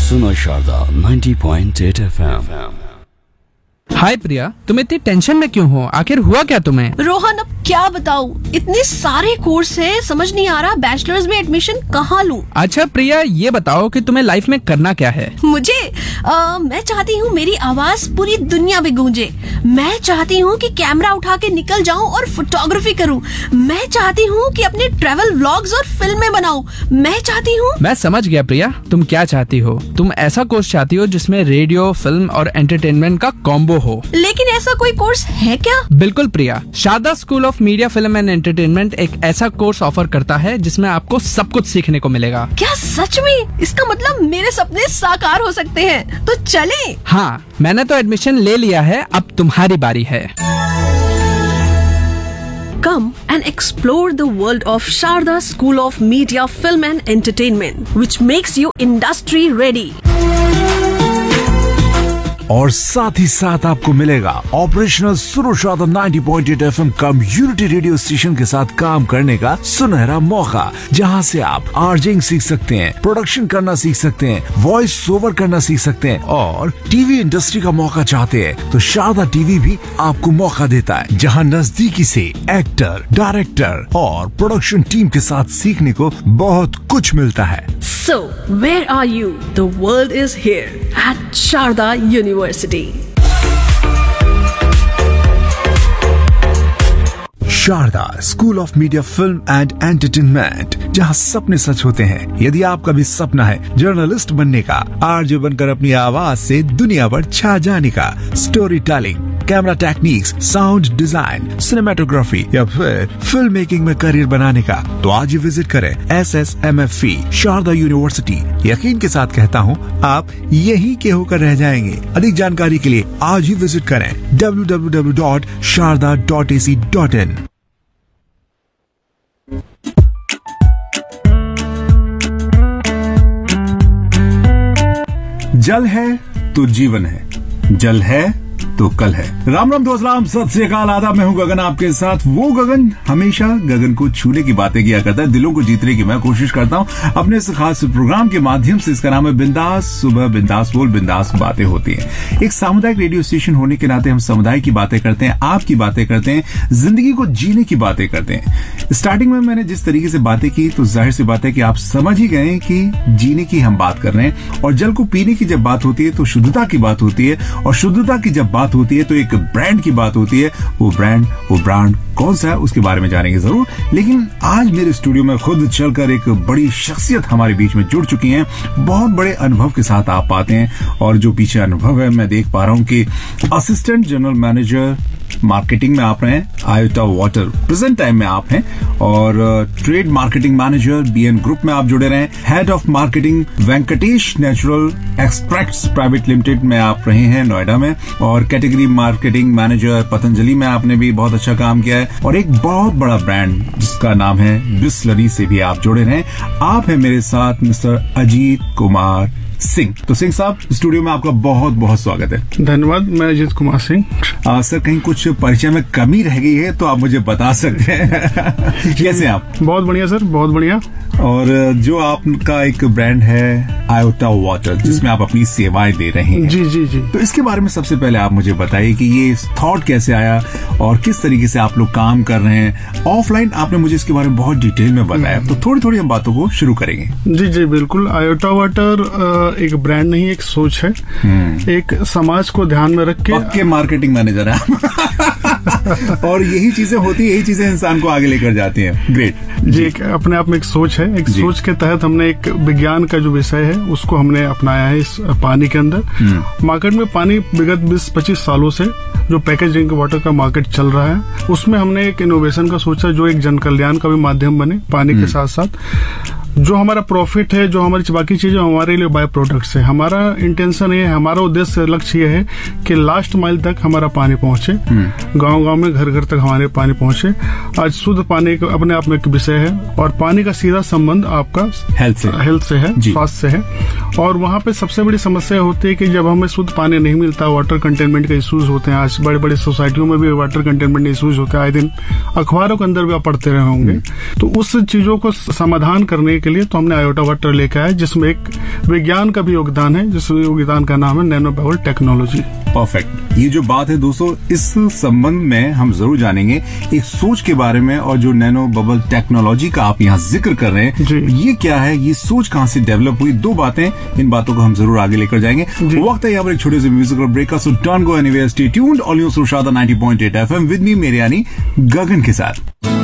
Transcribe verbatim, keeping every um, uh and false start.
सुनो Sharda ninety point eight F M. हाय प्रिया, तुम इतनी टेंशन में क्यों हो? आखिर हुआ क्या तुम्हें? रोहन, अब क्या बताऊं, इतने सारे कोर्स है, समझ नहीं आ रहा बैचलर्स में एडमिशन कहाँ लूं। अच्छा प्रिया, ये बताओ कि तुम्हें लाइफ में करना क्या है? मुझे आ, मैं चाहती हूँ मेरी आवाज पूरी दुनिया में गूंजे। मैं चाहती हूँ कि कैमरा उठा के निकल जाऊँ और फोटोग्राफी करूँ। मैं चाहती हूँ कि अपने ट्रैवल व्लॉग्स और फिल्में बनाऊँ। मैं चाहती हूँ। मैं समझ गया प्रिया, तुम क्या चाहती हो। तुम ऐसा कोर्स चाहती हो जिसमें रेडियो, फिल्म और एंटरटेनमेंट का कॉम्बो हो। लेकिन ऐसा कोई कोर्स है क्या? बिल्कुल प्रिया, Sharda school of media, film and entertainment एक ऐसा कोर्स ऑफर करता है जिसमें आपको सब कुछ सीखने को मिलेगा। क्या सच में? इसका मतलब मेरे सपने साकार हो सकते हैं, तो चलें। हाँ, मैंने तो एडमिशन ले लिया है, अब तुम्हारी बारी है। Come and explore the world of Sharda School of Media, Film and Entertainment, which makes you industry ready. और साथ ही साथ आपको मिलेगा ऑपरेशनल सुनो Sharda ninety point eight F M community radio station के साथ काम करने का सुनहरा मौका, जहां से आप आरजिंग सीख सकते हैं, प्रोडक्शन करना सीख सकते हैं, वॉइस ओवर करना सीख सकते हैं और टीवी इंडस्ट्री का मौका चाहते हैं तो शारदा टीवी भी आपको मौका देता है, जहां नजदीकी से एक्टर, डायरेक्टर और प्रोडक्शन टीम के साथ सीखने को बहुत कुछ मिलता है। So, where are you? The world is here at Sharda University. Sharda school of media, film and entertainment, जहां सपने सच होते हैं। यदि आपका भी सपना है जर्नलिस्ट बनने का, आरजे बनकर अपनी आवाज से दुनिया पर छा जाने का, story telling, camera techniques, sound design, cinematography या फिर फिल्म मेकिंग में करियर बनाने का, तो आज ही विजिट करें S S M F E Sharda university. यकीन के साथ कहता हूँ, आप यहीं के होकर रह जाएंगे। अधिक जानकारी के लिए आज ही विजिट करें W W W dot Sharda dot A C dot in. जल है तो जीवन है, जल है तो कल है। राम राम दोस्त, राम सत श्री अकाल, आदाब। मैं हूं गगन, आपके साथ वो गगन हमेशा गगन को छूने की बातें किया करता है, दिलों को जीतने की मैं कोशिश करता हूं अपने इस खास प्रोग्राम के माध्यम से। इसका नाम है बिंदास सुबह, बिंदास बोल, बिंदास बातें होती हैं। एक सामुदायिक रेडियो स्टेशन होने के नाते हम समुदाय की बातें करते हैं, आपकी बातें करते हैं, जिंदगी को जीने की बातें करते हैं। स्टार्टिंग में मैंने जिस तरीके से बातें की तो जाहिर सी बात है कि आप समझ ही गए कि जीने की हम बात कर रहे हैं। और जल को पीने की जब बात होती है तो शुद्धता की बात होती है, और शुद्धता की जब बात होती है तो एक ब्रांड की बात होती है। वो ब्रांड वो ब्रांड कौन सा है उसके बारे में जानेंगे जरूर। लेकिन आज मेरे स्टूडियो में खुद चलकर एक बड़ी शख्सियत हमारे बीच में जुड़ चुकी हैं। बहुत बड़े अनुभव के साथ आप पाते हैं, और जो पीछे अनुभव है मैं देख पा रहा हूं कि असिस्टेंट जनरल मैनेजर मार्केटिंग में आप रहे हैं आयोटा वाटर, प्रेजेंट टाइम में आप हैं, और trade marketing manager BN group में आप जुड़े रहे हैं। Head of marketing Venkatesh natural extracts private limited में आप रहे हैं नोएडा में, और कैटेगरी मार्केटिंग मैनेजर पतंजलि में आपने भी बहुत अच्छा काम किया है, और एक बहुत बड़ा ब्रांड जिसका नाम है बिस्लरी से भी आप जुड़े रहे। आप हैं मेरे साथ मिस्टर अजीत कुमार सिंह। तो सिंह साहब, स्टूडियो में आपका बहुत बहुत स्वागत है। धन्यवाद। मैं अजीत कुमार सिंह। सर, कहीं कुछ परिचय में कमी रह गई है तो आप मुझे बता सकते हैं। कैसे आप? बहुत बढ़िया सर, बहुत बढ़िया। और जो आपका एक ब्रांड है आयोटा वाटर, जिसमें आप अपनी सेवाएं दे रहे हैं, जी जी जी, तो इसके बारे में सबसे पहले आप मुझे बताइए कि ये थॉट कैसे आया और किस तरीके से आप लोग काम कर रहे हैं। ऑफलाइन आपने मुझे इसके बारे में बहुत डिटेल में बताया, तो थोड़ी थोड़ी हम बातों को शुरू करेंगे। जी जी बिल्कुल। आयोटा वाटर एक ब्रांड नहीं, एक सोच है, एक समाज को ध्यान में रख के। पक्के मार्केटिंग मैनेजर है और यही चीजें होती है, यही चीजें इंसान को आगे लेकर जाती हैं। ग्रेट जी। एक अपने आप में एक सोच है, एक सोच के तहत हमने एक विज्ञान का जो विषय है उसको हमने अपनाया है इस पानी के अंदर। मार्केट में पानी विगत बीस पच्चीस सालों से जो पैकेज ड्रिंक वाटर का मार्केट चल रहा है, उसमें हमने एक इनोवेशन का सोचा जो एक जन कल्याण का भी माध्यम बने पानी के साथ साथ। जो हमारा प्रॉफिट है, जो हमारी बाकी चीजें हमारे लिए बाय प्रोडक्ट्स है। हमारा इंटेंशन ये है, हमारा उद्देश्य लक्ष्य ये है कि लास्ट माइल तक हमारा पानी पहुंचे, गांव गांव में घर घर तक हमारे पानी पहुंचे। आज शुद्ध पानी अपने आप में एक विषय है, और पानी का सीधा संबंध आपका हेल्थ से हेल्थ से है, स्वास्थ्य से है। और वहाँ पे सबसे बड़ी समस्या होती है कि जब हमें शुद्ध पानी नहीं मिलता, वाटर कंटेनमेंट के इश्यूज होते हैं। आज बड़े बड़े सोसाइटियों में भी वाटर कंटेनमेंट इश्यूज होते हैं, आए दिन अखबारों के अंदर भी आप पढ़ते रहे होंगे। तो उस चीजों को समाधान करने के लिए तो हमने आयोटा वाटर लेकर आया, जिसमें एक विज्ञान का भी योगदान है, जिस योगदान का नाम है नैनो बबल टेक्नोलॉजी। परफेक्ट। ये जो बात है दोस्तों, इस संबंध में हम जरूर जानेंगे एक सोच के बारे में, और जो नैनो बबल टेक्नोलॉजी का आप यहाँ जिक्र कर रहे हैं, जी। ये क्या है, ये सोच कहाँ से डेवलप हुई, दो बातें, इन बातों को हम जरूर आगे लेकर जाएंगे। वक्त है यहाँ पर एक छोटे से म्यूजिकल ब्रेक का, so don't go anywhere, stay tuned, all you सुशादा ninety point eight FM with me, मेरे यानी गगन के साथ।